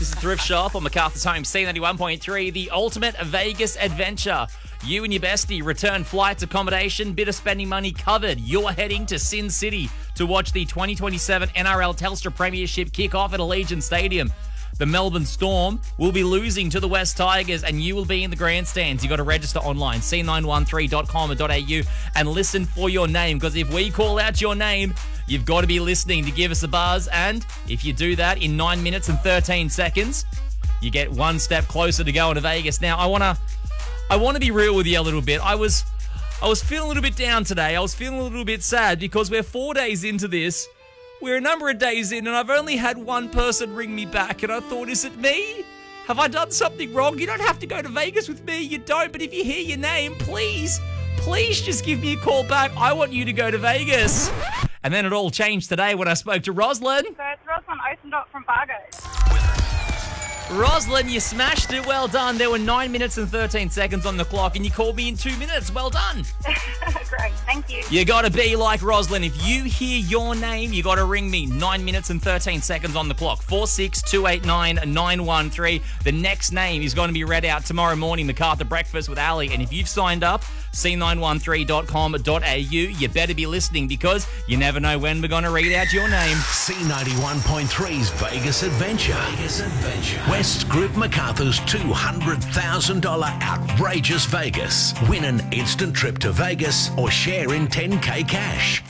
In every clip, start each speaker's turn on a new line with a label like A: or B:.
A: This is Thrift Shop on MacArthur's Home, C91.3, the ultimate Vegas adventure. You and your bestie return flights, accommodation, bit of spending money covered. You're heading to Sin City to watch the 2027 NRL Telstra Premiership kick off at Allegiant Stadium. The Melbourne Storm will be losing to the West Tigers and you will be in the grandstands. You've got to register online, c913.com.au, and listen for your name, because if we call out your name, you've got to be listening to give us a buzz. And if you do that in 9 minutes and 13 seconds, you get one step closer to going to Vegas. Now, I want to be real with you a little bit. I was feeling a little bit down today. I was feeling a little bit sad because we're 4 days into this. We're a number of days in and I've only had one person ring me back, and I thought, is it me? Have I done something wrong? You don't have to go to Vegas with me. You don't. But if you hear your name, please just give me a call back. I want you to go to Vegas. And then it all changed today when I spoke to Roslyn.
B: So it's Roslyn Osendorf from Fargo.
A: Roslyn, you smashed it. Well done. There were 9 minutes and 13 seconds on the clock, and you called me in 2 minutes. Well done.
B: Great, thank you.
A: You got to be like Roslyn. If you hear your name, you got to ring me. 9 minutes and 13 seconds on the clock. 46289 913. The next name is going to be read out tomorrow morning, MacArthur Breakfast with Ali. And if you've signed up, c913.com.au, you better be listening, because you never know when we're going to read out your name.
C: C91.3's Vegas Adventure. West Group MacArthur's $200,000 outrageous Vegas. Win an instant trip to Vegas or share in 10K cash.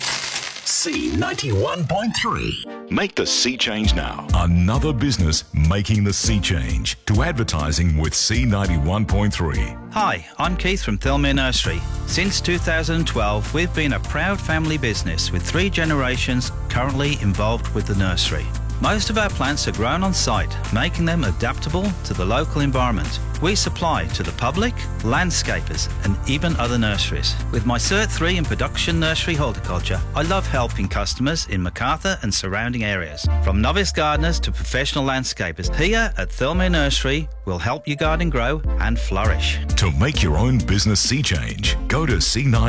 C: C91.3.
D: Make the sea change now. Another business making the sea change to advertising with C91.3.
E: Hi, I'm Keith from Thelmere Nursery. Since 2012, we've been a proud family business with 3 generations currently involved with the nursery. Most of our plants are grown on site, making them adaptable to the local environment. We supply to the public, landscapers, and even other nurseries. With my Cert 3 in production nursery horticulture, I love helping customers in MacArthur and surrounding areas. From novice gardeners to professional landscapers, here at Thelmere Nursery, we'll help your garden grow and flourish.
D: To make your own business sea change, go to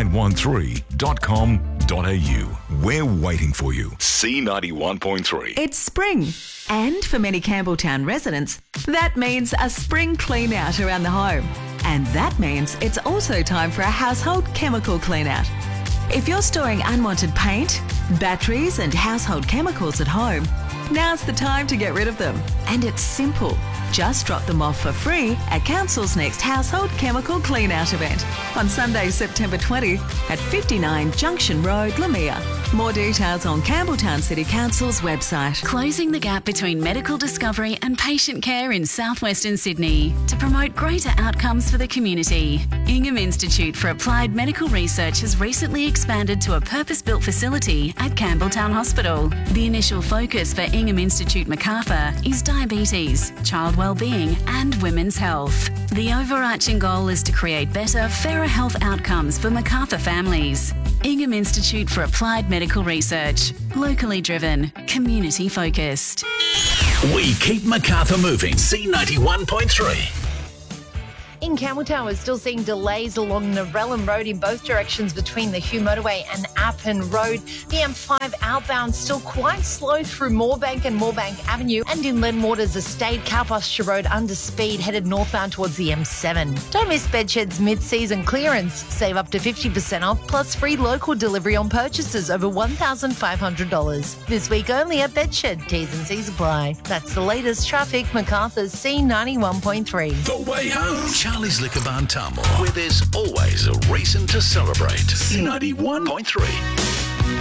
D: c913.com.au. We're waiting for you. C91.3.
F: It's spring, and for many Campbelltown residents, that means a spring clean out around the home. And that means it's also time for a household chemical clean out. If you're storing unwanted paint, batteries and household chemicals at home, now's the time to get rid of them. And it's simple. Just drop them off for free at Council's next Household Chemical Clean Out event on Sunday, September 20 at 59 Junction Road, Lamia. More details on Campbelltown City Council's website.
G: Closing the gap between medical discovery and patient care in southwestern Sydney to promote greater outcomes for the community. Ingham Institute for Applied Medical Research has recently expanded to a purpose-built facility at Campbelltown Hospital. The initial focus for Ingham Institute Macarthur is diabetes, child wellbeing and women's health. The overarching goal is to create better, fairer health outcomes for Macarthur families. Ingham Institute for Applied Medical Research. Locally driven, community focused.
C: We keep MacArthur moving. C91.3.
H: In Campbelltown, we're still seeing delays along Narellan Road in both directions between the Hugh Motorway and Appin Road. The M5 outbound still quite slow through Moorebank and Moorebank Avenue, and in Lenwater's Estate, Cowpasture Road under speed headed northbound towards the M7. Don't miss Bedshed's mid-season clearance. Save up to 50% off plus free local delivery on purchases over $1,500. This week only at Bedshed. T's and C's apply. That's the latest traffic. MacArthur's C91.3.
C: The way home. Charlie's Liquor Barn Tamworth, where there's always a reason to celebrate. C91.3.